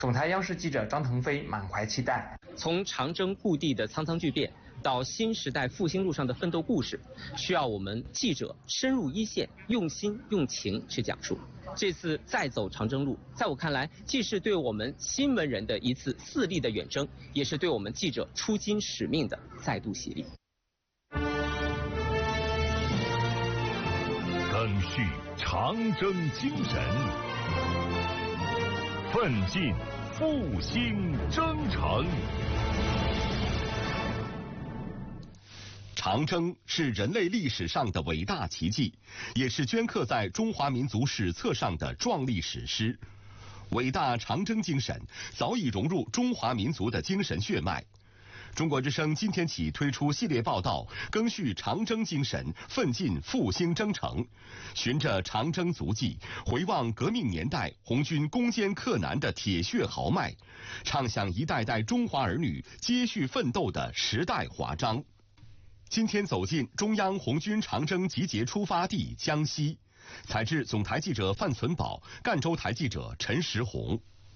总台央视记者张腾飞满怀期待。 从长征故地的苍苍巨变到新时代复兴路上的奋斗故事，需要我们记者深入一线，用心用情去讲述。这次再走长征路，在我看来，既是对我们新闻人的一次4力的远征，也是对我们记者出京使命的再度洗礼。 赓续长征精神，奋进复兴征程。长征是人类历史上的伟大奇迹，也是镌刻在中华民族史册上的壮丽史诗。伟大长征精神早已融入中华民族的精神血脉。中国之声今天起推出系列报道，赓续长征精神，奋进复兴征程，循着长征足迹，回望革命年代红军攻坚克难的铁血豪迈，唱响一代代中华儿女接续奋斗的时代华章。今天走进中央红军长征集结出发地江西，采制总台记者范存宝，赣州台记者陈石红。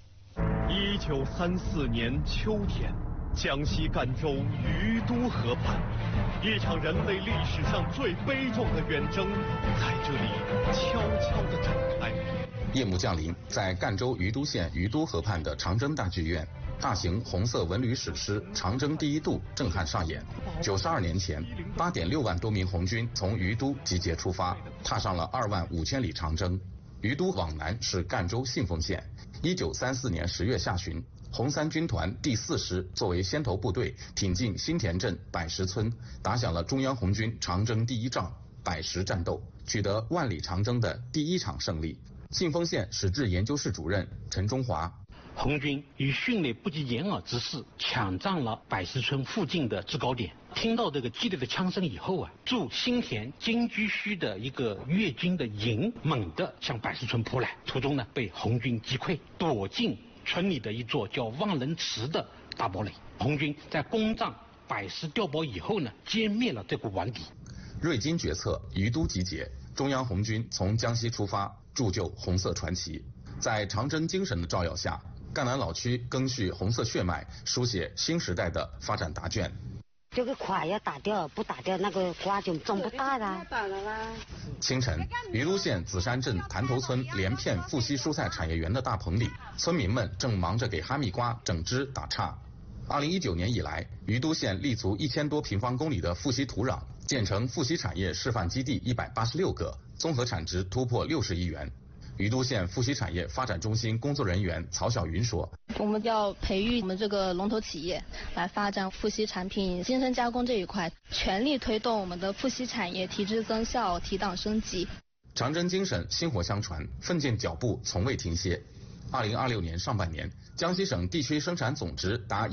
1934年秋天，江西赣州于都河畔，一场人类历史上最悲壮的远征在这里悄悄地展开。 夜幕降临，在赣州于都县于都河畔的长征大剧院，大型红色文旅史诗《长征第一渡》震撼上演。92年前，8.6万多名红军从于都集结出发，踏上了2万5千里长征。于都往南是赣州信丰县。1934年10月下旬，红三军团第4师作为先头部队，挺进新田镇百石村，打响了中央红军长征第一仗百石战斗，取得万里长征的第1场胜利。信丰县史志研究室主任陈中华： 红军以迅雷不及掩耳之势抢占了百石村附近的制高点。听到这个激烈的枪声以后啊，驻新田金居圩的一个粤军的营猛地向百石村扑来，途中呢被红军击溃，躲进村里的一座叫望人池的大堡垒。红军在攻占百石碉堡以后呢，歼灭了这股顽敌。 瑞金决策，于都集结，中央红军从江西出发，铸就红色传奇。在长征精神的照耀下，赣南老区赓续红色血脉，书写新时代的发展答卷。 这个瓜要打掉，不打掉那个瓜就长不大了。 清晨，于都县紫山镇潭头村连片富硒蔬菜产业园的大棚里，村民们正忙着给哈密瓜整枝打杈。2019年以来，于都县立足1000多平方公里的富硒土壤，建成富硒产业示范基地186个，综合产值突破60亿元。于都县富硒产业发展中心工作人员曹晓云说：“ 我们要培育我们这个龙头企业，来发展富硒产品精深加工这一块，全力推动我们的富硒产业提质增效、提档升级。” 长征精神薪火相传，奋进脚步从未停歇。2026年上半年，江西省地区生产总值达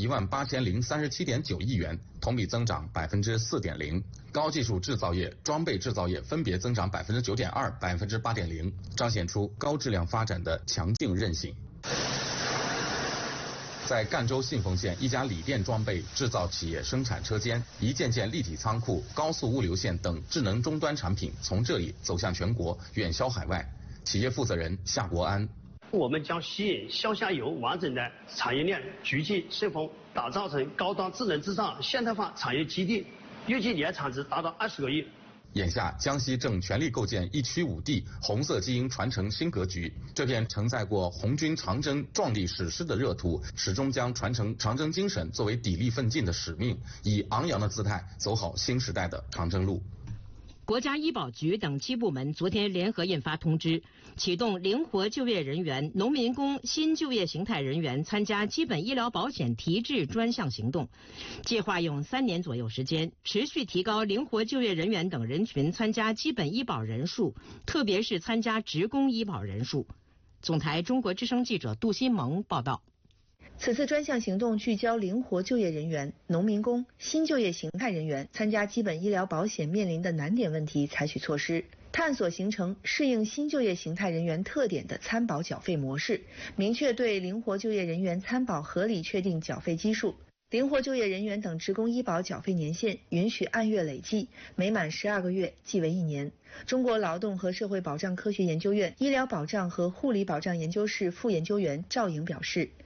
18037.9亿元，同比增长4.0%。高技术制造业、装备制造业分别增长9.2%、8.0%，彰显出高质量发展的强劲韧性。在赣州信丰县一家锂电装备制造企业生产车间，一件件立体仓库、高速物流线等智能终端产品从这里走向全国，远销海外。企业负责人夏国安： 我们将吸引向下游完整的产业链聚集信丰，打造成高端智能制造现代化产业基地，预计年产值达到20个亿。 眼下，江西正全力构建1区5地红色基因传承新格局。这片承载过红军长征壮丽史诗的热土，始终将传承长征精神作为砥砺奋进的使命，以昂扬的姿态走好新时代的长征路。 国家医保局等7部门昨天联合印发通知，启动灵活就业人员、农民工新就业形态人员参加基本医疗保险提质专项行动，计划用3年左右时间，持续提高灵活就业人员等人群参加基本医保人数，特别是参加职工医保人数。总台中国之声记者杜新萌报道。 此次专项行动聚焦灵活就业人员、农民工、新就业形态人员参加基本医疗保险面临的难点问题，采取措施，探索形成适应新就业形态人员特点的参保缴费模式，明确对灵活就业人员参保合理确定缴费基数。灵活就业人员等职工医保缴费年限允许按月累计，每满12个月计为1年。中国劳动和社会保障科学研究院医疗保障和护理保障研究室副研究员赵颖表示，